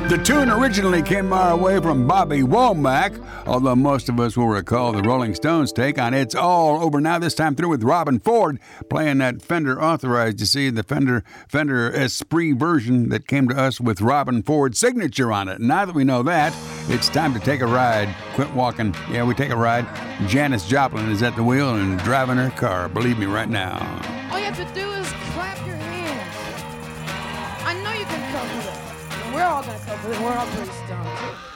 The tune originally came our way from Bobby Womack, although most of us will recall the Rolling Stones take on It's All Over Now, this time through with Robben Ford playing that Fender Authorized. You see, the Fender Esprit version that came to us with Robben Ford's signature on it. Now that we know that, it's time to take a ride. Quit walking. Yeah, we take a ride. Janis Joplin is at the wheel and driving her car. Believe me right now. All you have to do is clap your hands. I know you can cope with it. We're all going to cope with it. We're all pretty stoned, too.